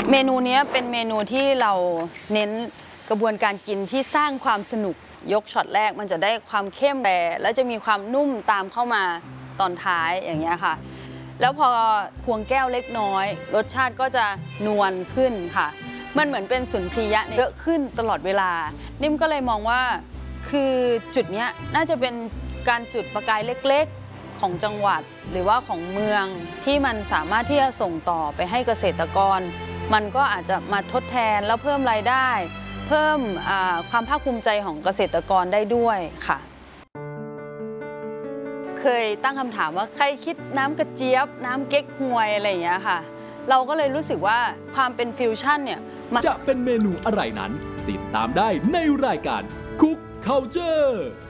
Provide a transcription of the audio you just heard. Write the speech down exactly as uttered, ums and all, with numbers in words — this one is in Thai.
เมนูนี้เป็นเมนูที่เราเน้นกระบวนการกินที่สร้างความสนุกยกช็อตแรกมันจะได้ความเข้มแต่แล้วจะมีความนุ่มตามเข้ามาตอนท้ายอย่างเงี้ยค่ะแล้วพอควงแก้วเล็กน้อยรสชาติก็จะนวลขึ้นค่ะมันเหมือนเป็นสุนทรียะเยอะขึ้นตลอดเวลานิ่มก็เลยมองว่าคือจุดนี้น่าจะเป็นการจุดประกายเล็กๆของจังหวัดหรือว่าของเมืองที่มันสามารถที่จะส่งต่อไปให้เกษตรกรมันก็อาจจะมาทดแทนแล้วเพิ่มรายได้เพิ่มความภาคภูมิใจของเกษตรกรได้ด้วยค่ะเคยตั้งคำถามว่าใครคิดน้ำกระเจี๊ยบน้ำเก๊กฮวยอะไรอย่างเงี้ยค่ะเราก็เลยรู้สึกว่าความเป็นฟิวชั่นเนี่ยจะเป็นเมนูอะไรนั้นติดตามได้ในรายการ Cook Culture